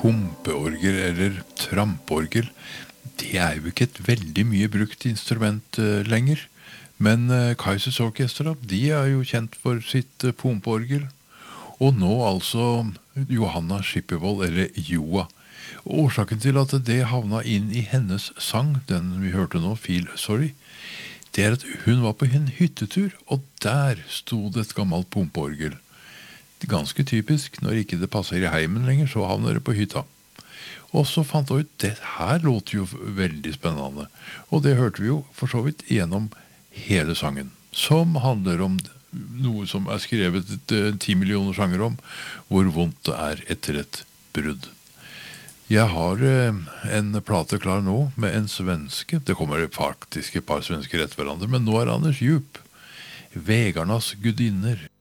pumpeorgel eller trampeorgel, det jo ikke et veldig mye brukt instrument lenger. Men Kaizers Orchestra, de jo kjent for sitt pumpeorgel. Og nå altså Johanna Schippervold, eller Joa. Årsaken til at det havna inn i hennes sang, den vi hørte nå, Feel Sorry, det at hun var på en hyttetur, og der stod et gammelt pumpeorgel. Det ganske typisk, når ikke det passer i heimen lenger, så havner det på hytta. Og så fant hun ut, det her låter jo veldig spennende. Og det hørte vi jo for så vidt gjennom hele sangen, som handler om noe som skrevet 10 millioner sanger om, hvor vondt det etter et brudd. Jeg har en plate klar nå med en svenske. Det kommer faktisk et par svensker etter hverandre, men nå Anders Djup. Vegarnas gudinner.